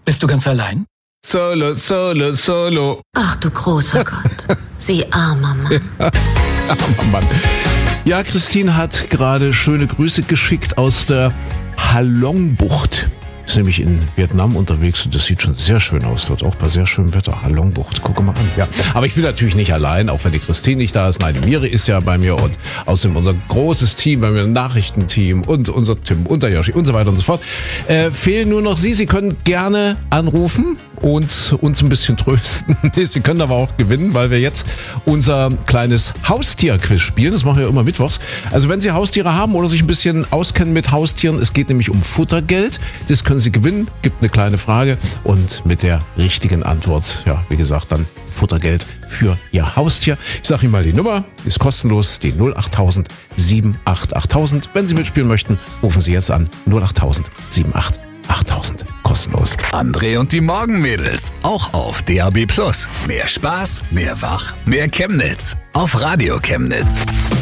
Bist du ganz allein? Solo, solo, solo. Ach du großer Gott, Sie armer Mann. Armer Mann. Ja, Christine hat gerade schöne Grüße geschickt aus der Halongbucht. Ist nämlich in Vietnam unterwegs und das sieht schon sehr schön aus. Dort auch bei sehr schönem Wetter. Halongbucht, gucke mal an. Ja, aber ich bin natürlich nicht allein, auch wenn die Christine nicht da ist. Nein, die Miri ist ja bei mir und außerdem unser großes Team, bei mir ein Nachrichtenteam und unser Tim und der Yoshi und so weiter und so fort. Fehlen nur noch Sie. Sie können gerne anrufen und uns ein bisschen trösten. Sie können aber auch gewinnen, weil wir jetzt unser kleines Haustier-Quiz spielen. Das machen wir immer mittwochs. Also wenn Sie Haustiere haben oder sich ein bisschen auskennen mit Haustieren, es geht nämlich um Futtergeld. Das können Sie gewinnen, gibt eine kleine Frage und mit der richtigen Antwort, ja, wie gesagt, dann Futtergeld für Ihr Haustier. Ich sage Ihnen mal die Nummer, ist kostenlos, die 08000 788000. Wenn Sie mitspielen möchten, rufen Sie jetzt an 08000 788000. Kostenlos. André und die Morgenmädels, auch auf DAB+. Mehr Spaß, mehr Wach, mehr Chemnitz. Auf Radio Chemnitz.